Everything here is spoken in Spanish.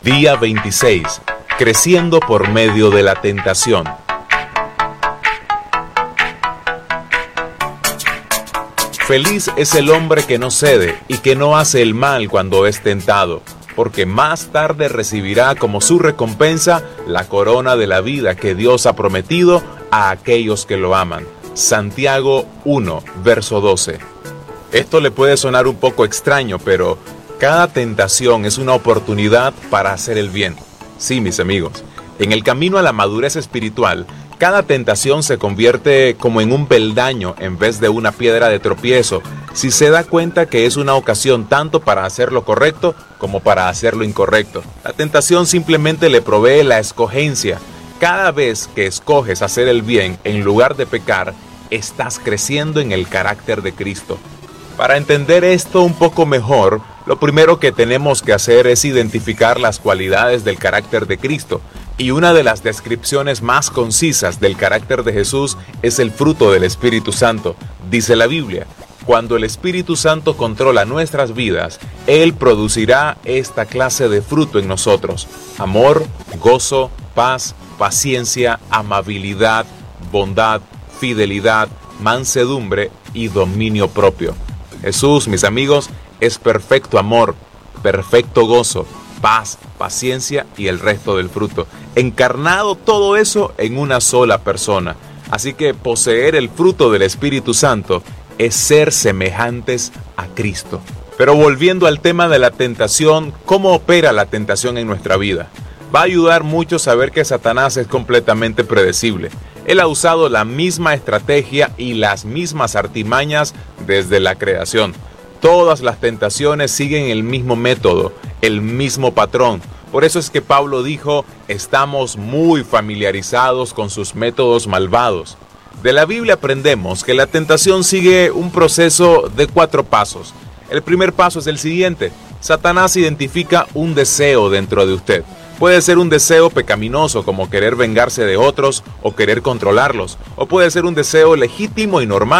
Día 26. Creciendo por medio de la tentación. Feliz es el hombre que no cede y que no hace el mal cuando es tentado, porque más tarde recibirá como su recompensa la corona de la vida que Dios ha prometido a aquellos que lo aman. Santiago 1, verso 12. Esto le puede sonar un poco extraño, pero cada tentación es una oportunidad para hacer el bien. Sí, mis amigos, en el camino a la madurez espiritual, cada tentación se convierte como en un peldaño en vez de una piedra de tropiezo, si se da cuenta que es una ocasión tanto para hacer lo correcto como para hacer lo incorrecto. La tentación simplemente le provee la escogencia. Cada vez que escoges hacer el bien en lugar de pecar, estás creciendo en el carácter de Cristo. Para entender esto un poco mejor, lo primero que tenemos que hacer es identificar las cualidades del carácter de Cristo. Y una de las descripciones más concisas del carácter de Jesús es el fruto del Espíritu Santo. Dice la Biblia, cuando el Espíritu Santo controla nuestras vidas, Él producirá esta clase de fruto en nosotros: amor, gozo, paz, paciencia, amabilidad, bondad, fidelidad, mansedumbre y dominio propio. Jesús, mis amigos, es perfecto amor, perfecto gozo, paz, paciencia y el resto del fruto. Encarnado todo eso en una sola persona. Así que poseer el fruto del Espíritu Santo es ser semejantes a Cristo. Pero volviendo al tema de la tentación, ¿cómo opera la tentación en nuestra vida? Va a ayudar mucho saber que Satanás es completamente predecible. Él ha usado la misma estrategia y las mismas artimañas desde la creación. Todas las tentaciones siguen el mismo método, el mismo patrón. Por eso es que Pablo dijo, estamos muy familiarizados con sus métodos malvados. De la Biblia aprendemos que la tentación sigue un proceso de 4 pasos. El primer paso es el siguiente: Satanás identifica un deseo dentro de usted. Puede ser un deseo pecaminoso como querer vengarse de otros o querer controlarlos, o puede ser un deseo legítimo y normal